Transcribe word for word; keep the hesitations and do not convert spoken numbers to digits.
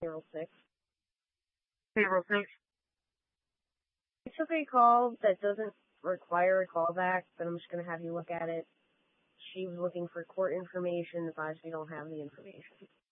April sixth. April sixth. I took a call that doesn't require a callback, but I'm just going to have you look at it. She was looking for court information, advised we don't have the information.